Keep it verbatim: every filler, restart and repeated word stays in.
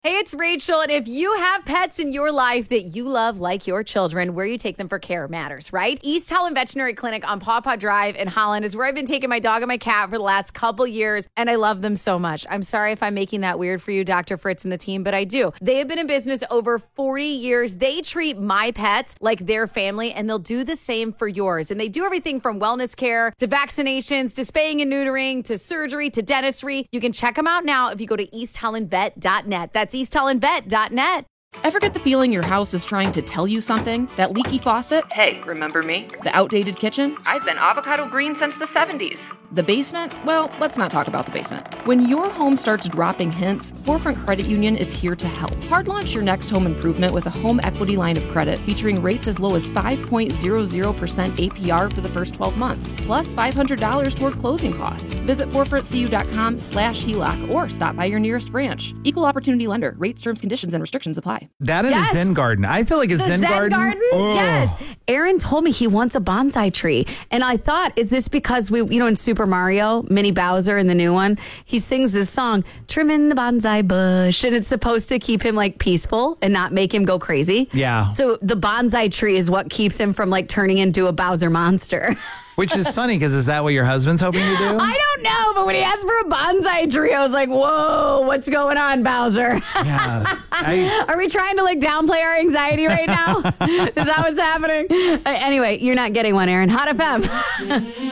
Hey, it's Rachel, and if you have pets in your life that you love like your children, where you take them for care matters, right? East Holland Veterinary Clinic on Paw Paw Drive in Holland is where I've been taking my dog and my cat for the last couple years, and I love them so much. I'm sorry if I'm making that weird for you, Doctor Fritz and the team, but I do. They have been in business over forty years. They treat my pets like their family, and they'll do the same for yours. And they do everything from wellness care to vaccinations to spaying and neutering to surgery to dentistry. You can check them out now if you go to east holland vet dot net. That's east holland vet dot net. Ever get the feeling your house is trying to tell you something? That leaky faucet? Hey, remember me? The outdated kitchen? I've been avocado green since the seventies. The basement? Well, let's not talk about the basement. When your home starts dropping hints, Forefront Credit Union is here to help. Hard launch your next home improvement with a home equity line of credit featuring rates as low as five point zero zero percent A P R for the first twelve months, plus five hundred dollars toward closing costs. Visit forefront c u dot com slash H E L O C or stop by your nearest branch. Equal opportunity lender. Rates, terms, conditions, and restrictions apply. That and Yes. a Zen garden. I feel like a The Zen, Zen garden. garden? Oh. Yes. Aaron told me he wants a bonsai tree. And I thought, is this because we, you know, in Super Mario, Mini Bowser in the new one, he sings this song, Trimming the Bonsai Bush. And it's supposed to keep him like peaceful and not make him go crazy. Yeah. So the bonsai tree is what keeps him from like turning into a Bowser monster. Which is funny because is that what your husband's hoping to do? I don't know, but when he asked for a bonsai tree, I was like, whoa, what's going on, Bowser? Yeah. I, Are we trying to like downplay our anxiety right now? Is that what's happening? Uh, anyway, you're not getting one, Aaron. Hot F M.